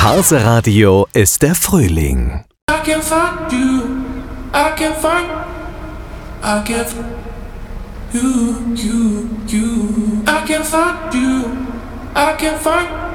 Harseradio ist der Frühling. I can't find you. I can't find. I can't you. I can't find you. I can't find.